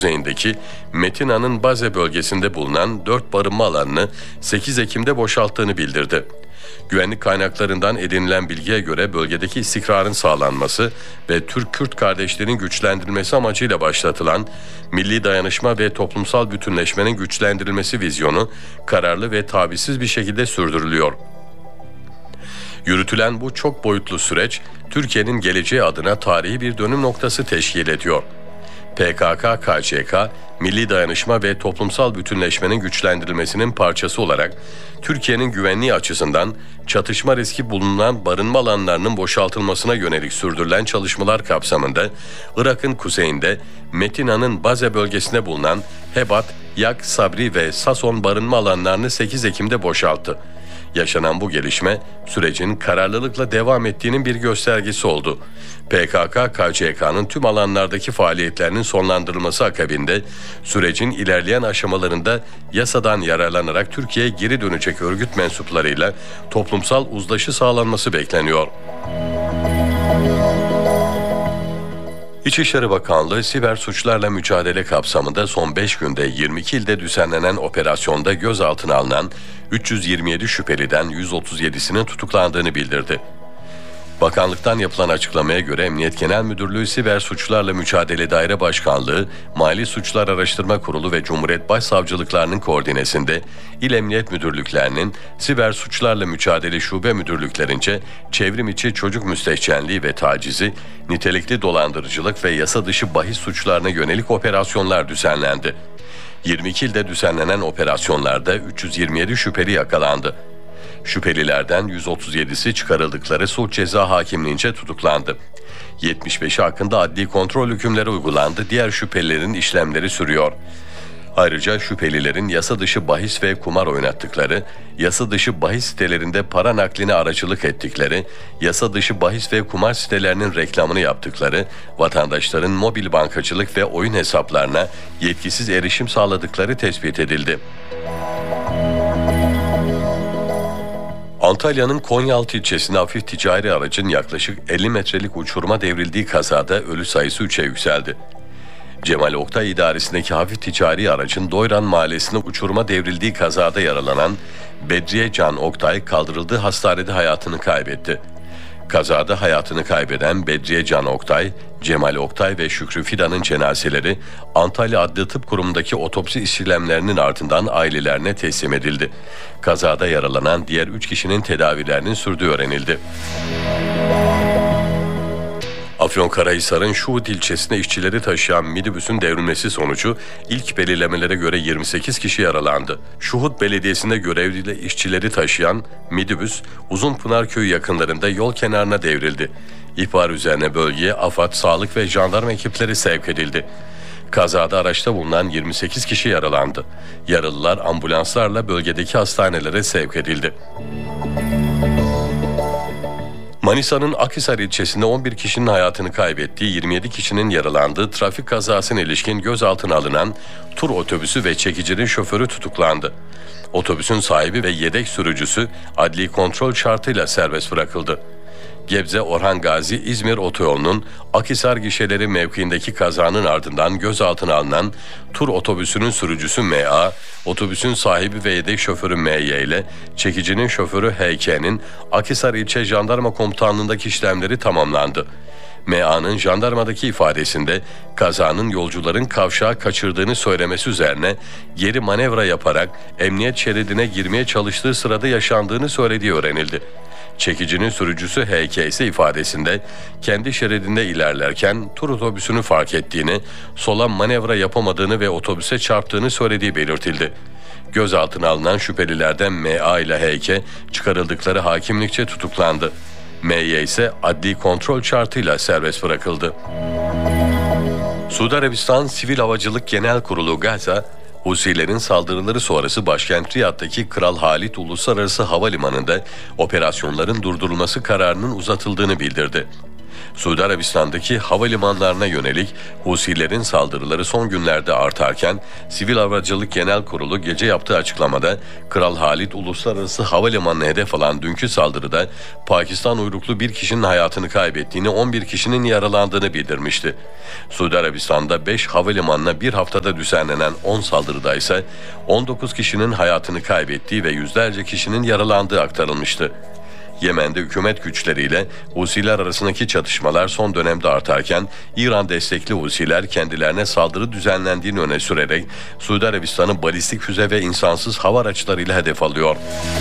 kuzeyindeki Metina'nın Baze bölgesinde bulunan 4 barınma alanını 8 Ekim'de boşalttığını bildirdi. Güvenlik kaynaklarından edinilen bilgiye göre bölgedeki istikrarın sağlanması ve Türk-Kürt kardeşlerin güçlendirilmesi amacıyla başlatılan milli dayanışma ve toplumsal bütünleşmenin güçlendirilmesi vizyonu kararlı ve tavizsiz bir şekilde sürdürülüyor. Yürütülen bu çok boyutlu süreç, Türkiye'nin geleceği adına tarihi bir dönüm noktası teşkil ediyor. PKK-KCK, milli dayanışma ve toplumsal bütünleşmenin güçlendirilmesinin parçası olarak Türkiye'nin güvenliği açısından çatışma riski bulunan barınma alanlarının boşaltılmasına yönelik sürdürülen çalışmalar kapsamında Irak'ın kuzeyinde Metina'nın Baze bölgesinde bulunan Hebat, Yak, Sabri ve Sason barınma alanlarını 8 Ekim'de boşalttı. Yaşanan bu gelişme sürecin kararlılıkla devam ettiğinin bir göstergesi oldu. PKK-KCK'nın tüm alanlardaki faaliyetlerinin sonlandırılması akabinde sürecin ilerleyen aşamalarında yasadan yararlanarak Türkiye'ye geri dönecek örgüt mensuplarıyla toplumsal uzlaşı sağlanması bekleniyor. İçişleri Bakanlığı siber suçlarla mücadele kapsamında son 5 günde 22 ilde düzenlenen operasyonda gözaltına alınan 327 şüpheliden 137'sinin tutuklandığını bildirdi. Bakanlıktan yapılan açıklamaya göre Emniyet Genel Müdürlüğü Siber Suçlarla Mücadele Daire Başkanlığı, Mali Suçlar Araştırma Kurulu ve Cumhuriyet Başsavcılıklarının koordinesinde İl Emniyet Müdürlüklerinin Siber Suçlarla Mücadele Şube Müdürlüklerince çevrim içi çocuk müstehcenliği ve tacizi, nitelikli dolandırıcılık ve yasa dışı bahis suçlarına yönelik operasyonlar düzenlendi. 22 ilde düzenlenen operasyonlarda 327 şüpheli yakalandı. Şüphelilerden 137'si çıkarıldıkları suç ceza hakimliğince tutuklandı. 75'i hakkında adli kontrol hükümleri uygulandı, diğer şüphelilerin işlemleri sürüyor. Ayrıca şüphelilerin yasa dışı bahis ve kumar oynattıkları, yasa dışı bahis sitelerinde para nakline aracılık ettikleri, yasa dışı bahis ve kumar sitelerinin reklamını yaptıkları, vatandaşların mobil bankacılık ve oyun hesaplarına yetkisiz erişim sağladıkları tespit edildi. Antalya'nın Konyaaltı ilçesinde hafif ticari aracın yaklaşık 50 metrelik uçuruma devrildiği kazada ölü sayısı 3'e yükseldi. Cemal Oktay idaresindeki hafif ticari aracın Doyran mahallesinde uçuruma devrildiği kazada yaralanan Bedriye Can Oktay kaldırıldığı hastanede hayatını kaybetti. Kazada hayatını kaybeden Bedriye Can Oktay, Cemal Oktay ve Şükrü Fidan'ın cenazeleri Antalya Adli Tıp Kurumu'ndaki otopsi işlemlerinin ardından ailelerine teslim edildi. Kazada yaralanan diğer 3 kişinin tedavilerinin sürdüğü öğrenildi. Afyonkarahisar'ın Şuhut ilçesinde işçileri taşıyan minibüsün devrilmesi sonucu ilk belirlemelere göre 28 kişi yaralandı. Şuhut Belediyesi'nde görevli işçileri taşıyan minibüs Uzunpınar Köyü yakınlarında yol kenarına devrildi. İhbar üzerine bölgeye AFAD, sağlık ve jandarma ekipleri sevk edildi. Kazada araçta bulunan 28 kişi yaralandı. Yaralılar ambulanslarla bölgedeki hastanelere sevk edildi. Manisa'nın Akhisar ilçesinde 11 kişinin hayatını kaybettiği, 27 kişinin yaralandığı trafik kazasına ilişkin gözaltına alınan tur otobüsü ve çekicinin şoförü tutuklandı. Otobüsün sahibi ve yedek sürücüsü adli kontrol şartıyla serbest bırakıldı. Gebze Orhan Gazi İzmir otoyolunun Akhisar gişeleri mevkiindeki kazanın ardından gözaltına alınan tur otobüsünün sürücüsü MA, otobüsün sahibi ve yedek şoförü MY ile çekicinin şoförü HK'nin Akhisar İlçe Jandarma Komutanlığı'ndaki işlemleri tamamlandı. MA'nın jandarmadaki ifadesinde kazanın yolcuların kavşağı kaçırdığını söylemesi üzerine geri manevra yaparak emniyet şeridine girmeye çalıştığı sırada yaşandığını söylediği öğrenildi. Çekicinin sürücüsü HK ise ifadesinde kendi şeridinde ilerlerken tur otobüsünü fark ettiğini, sola manevra yapamadığını ve otobüse çarptığını söylediği belirtildi. Gözaltına alınan şüphelilerden MA ile HK çıkarıldıkları hakimlikçe tutuklandı. MY ise adli kontrol şartıyla serbest bırakıldı. Suudi Arabistan Sivil Havacılık Genel Kurulu Gaza, Husilerin saldırıları sonrası başkent Riyad'daki Kral Halid Uluslararası Havalimanı'nda operasyonların durdurulması kararının uzatıldığını bildirdi. Suudi Arabistan'daki havalimanlarına yönelik Husilerin saldırıları son günlerde artarken Sivil Havacılık Genel Kurulu gece yaptığı açıklamada Kral Halid Uluslararası Havalimanı'na hedef alan dünkü saldırıda Pakistan uyruklu bir kişinin hayatını kaybettiğini, 11 kişinin yaralandığını bildirmişti. Suudi Arabistan'da 5 havalimanına bir haftada düzenlenen 10 saldırıda ise 19 kişinin hayatını kaybettiği ve yüzlerce kişinin yaralandığı aktarılmıştı. Yemen'de hükümet güçleriyle Husiler arasındaki çatışmalar son dönemde artarken İran destekli Husiler kendilerine saldırı düzenlendiğini öne sürerek Suudi Arabistan'ı balistik füze ve insansız hava araçlarıyla hedef alıyor.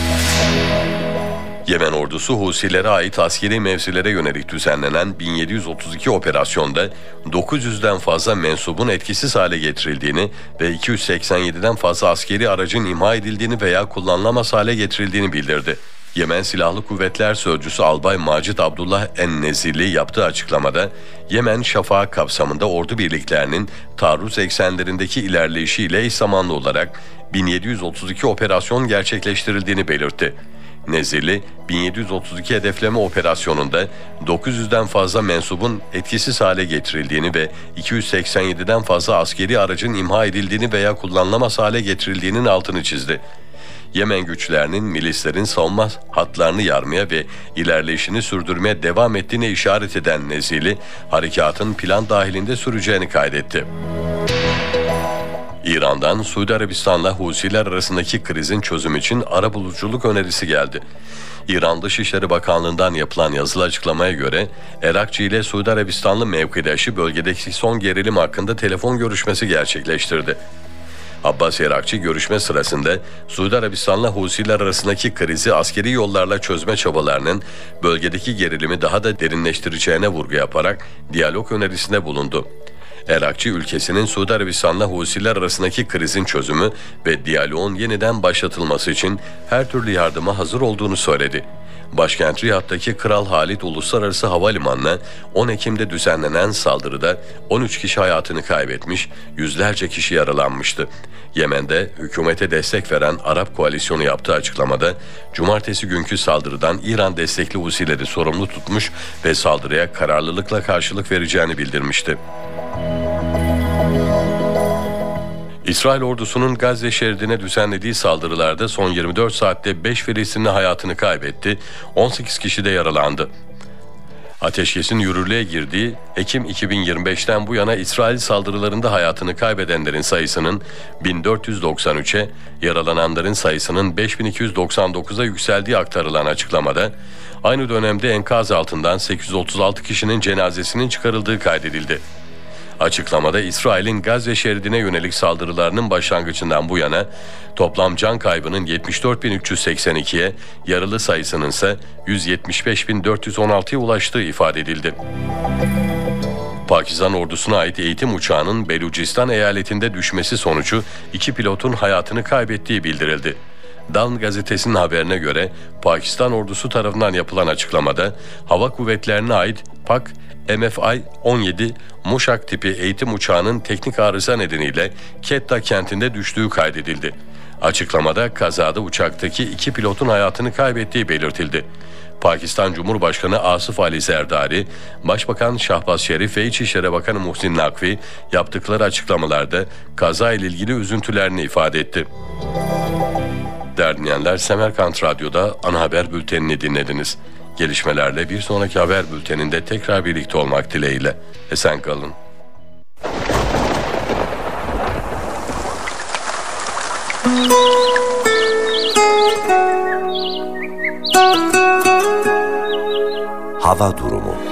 Yemen ordusu Husilere ait askeri mevzilere yönelik düzenlenen 1732 operasyonda 900'den fazla mensubun etkisiz hale getirildiğini ve 287'den fazla askeri aracın imha edildiğini veya kullanılamaz hale getirildiğini bildirdi. Yemen Silahlı Kuvvetler Sözcüsü Albay Macit Abdullah En-Nezili yaptığı açıklamada Yemen Şafak kapsamında ordu birliklerinin taarruz eksenlerindeki ilerleyişiyle eş zamanlı olarak 1732 operasyon gerçekleştirildiğini belirtti. Nezili, 1732 hedefleme operasyonunda 900'den fazla mensubun etkisiz hale getirildiğini ve 287'den fazla askeri aracın imha edildiğini veya kullanılamaz hale getirildiğinin altını çizdi. Yemen güçlerinin milislerin savunma hatlarını yarmaya ve ilerleyişini sürdürmeye devam ettiğine işaret eden Nezili, harekatın plan dahilinde süreceğini kaydetti. İran'dan Suudi Arabistan'la Husiler arasındaki krizin çözümü için arabuluculuk önerisi geldi. İran Dışişleri Bakanlığı'ndan yapılan yazılı açıklamaya göre Erakçı ile Suudi Arabistanlı mevkidaşı bölgedeki son gerilim hakkında telefon görüşmesi gerçekleştirdi. Abbas Erakçı görüşme sırasında Suudi Arabistan'la Husiler arasındaki krizi askeri yollarla çözme çabalarının bölgedeki gerilimi daha da derinleştireceğine vurgu yaparak diyalog önerisinde bulundu. Erakçı ülkesinin Suudi Arabistan'la Husiler arasındaki krizin çözümü ve diyaloğun yeniden başlatılması için her türlü yardıma hazır olduğunu söyledi. Başkent Riyad'daki Kral Halid Uluslararası Havalimanı'na 10 Ekim'de düzenlenen saldırıda 13 kişi hayatını kaybetmiş, yüzlerce kişi yaralanmıştı. Yemen'de hükümete destek veren Arap Koalisyonu yaptığı açıklamada cumartesi günkü saldırıdan İran destekli Husileri sorumlu tutmuş ve saldırıya kararlılıkla karşılık vereceğini bildirmişti. İsrail ordusunun Gazze şeridine düzenlediği saldırılarda son 24 saatte 5 Filistinli hayatını kaybetti, 18 kişi de yaralandı. Ateşkesin yürürlüğe girdiği Ekim 2025'ten bu yana İsrail saldırılarında hayatını kaybedenlerin sayısının 1493'e, yaralananların sayısının 5299'a yükseldiği aktarılan açıklamada, aynı dönemde enkaz altından 836 kişinin cenazesinin çıkarıldığı kaydedildi. Açıklamada İsrail'in Gazze şeridine yönelik saldırılarının başlangıcından bu yana toplam can kaybının 74.382'ye, yaralı sayısının ise 175.416'ya ulaştığı ifade edildi. Pakistan ordusuna ait eğitim uçağının Belucistan eyaletinde düşmesi sonucu 2 pilotun hayatını kaybettiği bildirildi. Dan gazetesinin haberine göre Pakistan ordusu tarafından yapılan açıklamada hava kuvvetlerine ait PAK MFI-17 Muşak tipi eğitim uçağının teknik arıza nedeniyle Quetta kentinde düştüğü kaydedildi. Açıklamada kazada uçaktaki 2 pilotun hayatını kaybettiği belirtildi. Pakistan Cumhurbaşkanı Asif Ali Zerdari, Başbakan Şahbaz Şerif ve İçişleri Bakanı Muhsin Nakvi yaptıkları açıklamalarda kaza ile ilgili üzüntülerini ifade etti. Değerli dinleyenler, Semerkant Radyo'da ana haber bültenini dinlediniz. Gelişmelerle bir sonraki haber bülteninde tekrar birlikte olmak dileğiyle. Esen kalın. Hava durumu.